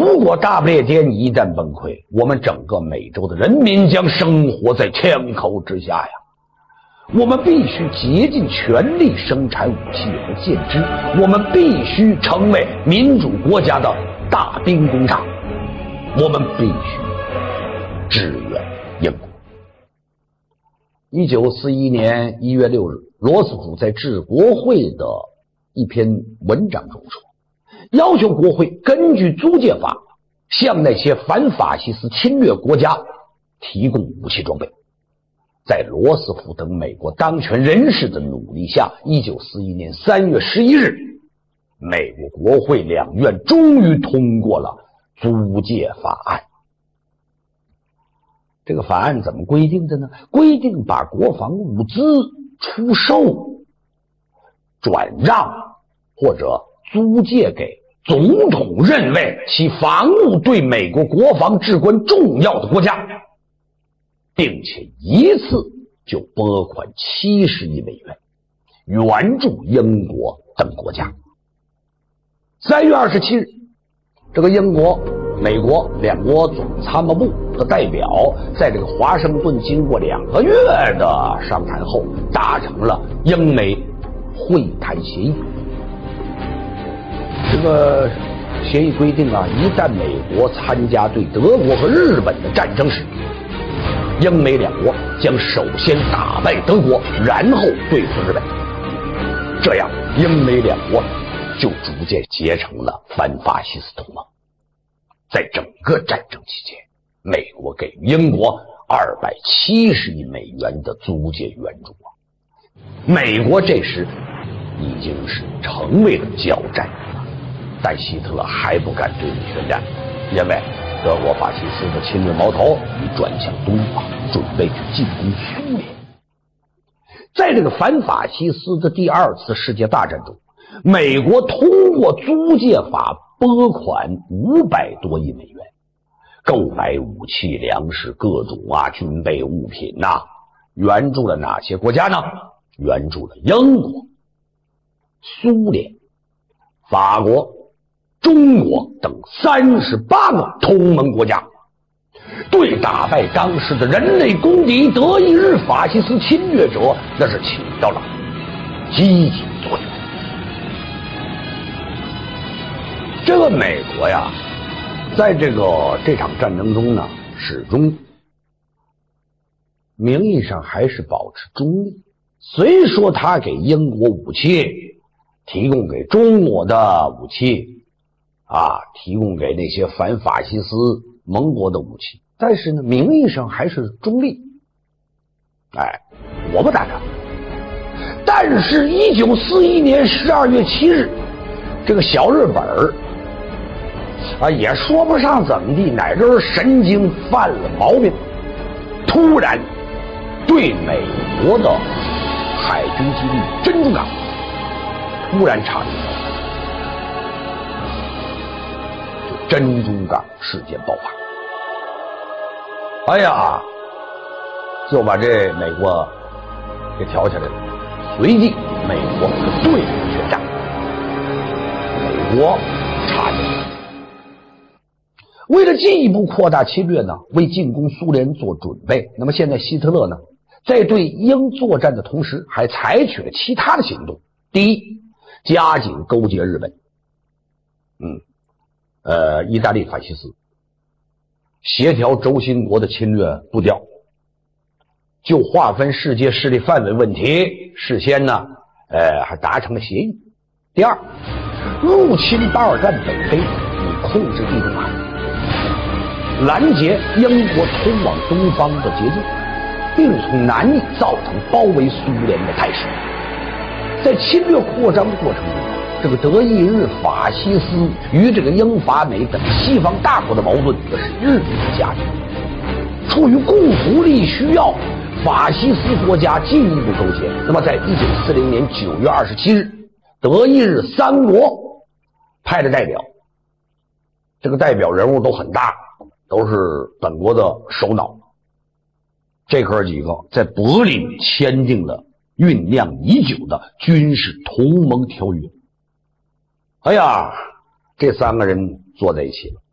如果大不列颠一旦崩溃，我们整个美洲的人民将生活在枪口之下呀！我们必须竭尽全力生产武器和舰只，我们必须成为民主国家的大兵工厂，我们必须支援英国。1941年1月6日，罗斯福在致国会的一篇文章中说，要求国会根据租借法向那些反法西斯侵略国家提供武器装备。在罗斯福等美国当权人士的努力下，1941年3月11日，美国国会两院终于通过了租借法案。这个法案怎么规定的呢？规定把国防物资出售、转让或者租借给总统认为其防务对美国国防至关重要的国家，并且一次就拨款70亿美元援助英国等国家。3月27日，这个英国、美国两国总参谋部的代表在这个华盛顿经过2个月的商谈后，达成了英美会谈协议。这个协议规定啊，一旦美国参加对德国和日本的战争时，英美两国将首先打败德国，然后对付日本。这样，英美两国就逐渐结成了反法西斯同盟。在整个战争期间，美国给予英国270亿美元的租借援助啊！美国这时已经是成为了交战人了，但希特勒还不敢对你宣战，因为德国法西斯的侵略矛头已转向东方，准备去进攻苏联。在这个反法西斯的第2次世界大战中，美国通过租借法拨款500多亿美元，购买武器、粮食各种军备物品援助了哪些国家呢？援助了英国、苏联、法国、中国等38个同盟国家，对打败当时的人类公敌德意日法西斯侵略者那是起到了积极作用。这个美国呀，在这场战争中呢，始终名义上还是保持中立。虽说他给英国武器，提供给中国的武器提供给那些反法西斯盟国的武器，但是呢，名义上还是中立。我不打仗。但是1941年12月7日，这个小日本也说不上怎么地，哪根神经犯了毛病，突然对美国的海军基地珍珠港突然插入，珍珠港事件爆发。就把这美国给挑起来了。随即美国对日宣战，美国插进。为了进一步扩大侵略呢，为进攻苏联做准备，那么现在希特勒呢，在对英作战的同时，还采取了其他的行动。第一，加紧勾结日本，意大利法西斯，协调轴心国的侵略步调，就划分世界势力范围问题，事先呢，还达成了协议。第二，入侵巴尔干北非，以控制地中海，拦截英国通往东方的捷径，并从南翼造成包围苏联的态势。在侵略扩张的过程中，这个德意日法西斯与这个英法美等西方大国的矛盾也是日益加剧。出于共福利需要，法西斯国家进一步勾结。那么在1940年9月27日，德意日3国派的代表，这个代表人物都很大，都是本国的首脑。这哥几个在柏林签订了酝酿已久的军事同盟条约。这3个人坐在一起了。